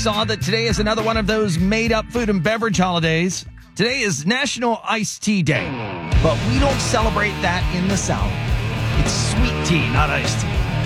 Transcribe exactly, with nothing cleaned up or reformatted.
Saw that today is another one of those made-up food and beverage holidays. Today is National Iced Tea Day, but we don't celebrate that in the South. It's sweet tea, not iced tea.